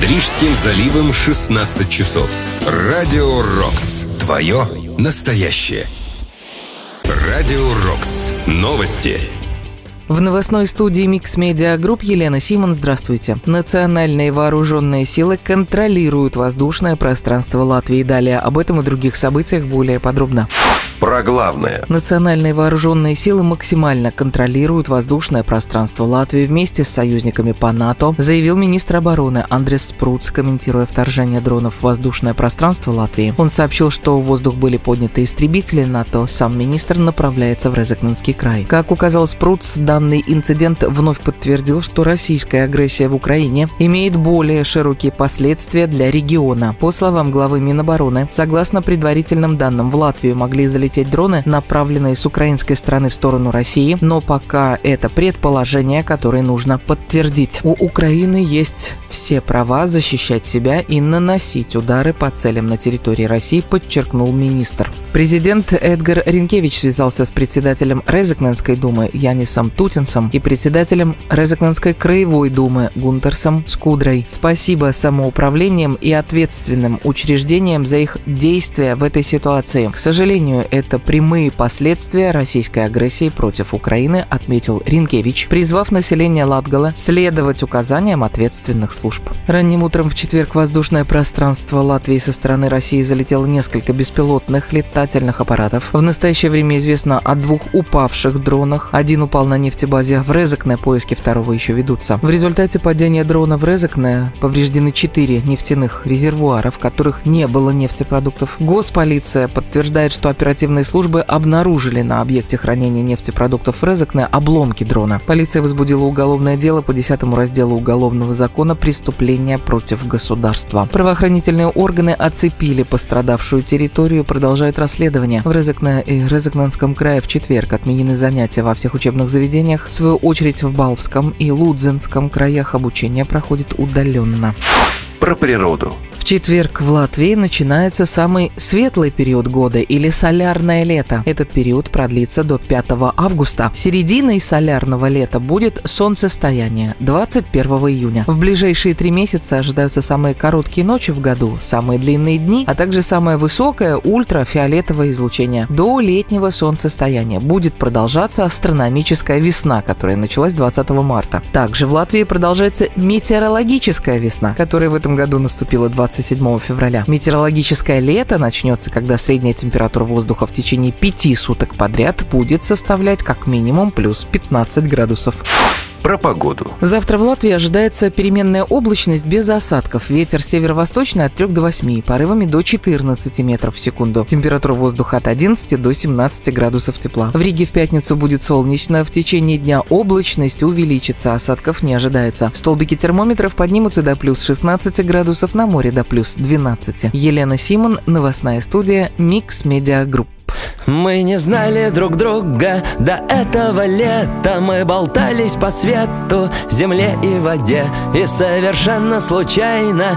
Над Рижским заливом 16 часов. Радио Рокс. Твое настоящее. Радио Рокс. Новости. В новостной студии Mix Media Group Елена Симон. Здравствуйте. Национальные вооруженные силы контролируют воздушное пространство Латвии. Далее об этом и других событиях более подробно. Про главное. Национальные вооруженные силы максимально контролируют воздушное пространство Латвии вместе с союзниками по НАТО, заявил министр обороны Андрес Спруц, комментируя вторжение дронов в воздушное пространство Латвии. Он сообщил, что в воздух были подняты истребители НАТО. Сам министр направляется в Резекненский край. Как указал Спруц, данный инцидент вновь подтвердил, что российская агрессия в Украине имеет более широкие последствия для региона. По словам главы Минобороны, согласно предварительным данным, в Латвию могли залететь дроны, направленные с украинской стороны в сторону России, но пока это предположение, которое нужно подтвердить. У Украины есть все права защищать себя и наносить удары по целям на территории России, подчеркнул министр. Президент Эдгар Ринкевич связался с председателем Резекненской думы Янисом Тутинсом и председателем Резекненской краевой думы Гунтерсом Скудрой. Спасибо самоуправлениям и ответственным учреждениям за их действия в этой ситуации. К сожалению, это прямые последствия российской агрессии против Украины, отметил Ринкевич, призвав население Латгала следовать указаниям ответственных служб. Ранним утром в четверг в воздушное пространство Латвии со стороны России залетело несколько беспилотных летательных аппаратов. В настоящее время известно о 2 упавших дронах. Один упал на нефтебазе в Резекне, поиски второго еще ведутся. В результате падения дрона в Резекне повреждены 4 нефтяных резервуара, в которых не было нефтепродуктов. Госполиция подтверждает, что оперативные службы обнаружили на объекте хранения нефтепродуктов в Резекне обломки дрона. Полиция возбудила уголовное дело по 10 разделу Уголовного закона «Преступления против государства». Правоохранительные органы оцепили пострадавшую территорию и продолжают расследование. В Резекне и Резекненском крае в четверг отменены занятия во всех учебных заведениях. В свою очередь в Балвском и Лудзенском краях обучение проходит удаленно. Про природу. В четверг в Латвии начинается самый светлый период года или солярное лето. Этот период продлится до 5 августа. Серединой солярного лета будет солнцестояние 21 июня. В ближайшие 3 месяца ожидаются самые короткие ночи в году, самые длинные дни, а также самое высокое ультрафиолетовое излучение. До летнего солнцестояния будет продолжаться астрономическая весна, которая началась 20 марта. Также в Латвии продолжается метеорологическая весна, которая в этом году наступила 27 февраля. Метеорологическое лето начнется, когда средняя температура воздуха в течение 5 суток подряд будет составлять как минимум плюс 15 градусов. Про погоду. Завтра в Латвии ожидается переменная облачность без осадков. Ветер северо-восточный от 3 до 8, порывами до 14 метров в секунду. Температура воздуха от 11 до 17 градусов тепла. В Риге в пятницу будет солнечно. В течение дня облачность увеличится, осадков не ожидается. Столбики термометров поднимутся до плюс 16 градусов, на море до плюс 12. Елена Симон, новостная студия Mix Media Group. Мы не знали друг друга до этого лета. Мы болтались по свету, земле и воде, и совершенно случайно